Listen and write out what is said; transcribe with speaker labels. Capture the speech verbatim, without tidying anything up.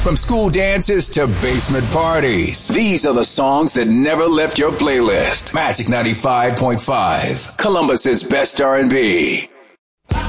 Speaker 1: From school dances to basement parties, these are the songs that never left your playlist. Magic ninety-five point five, Columbus's best R and B.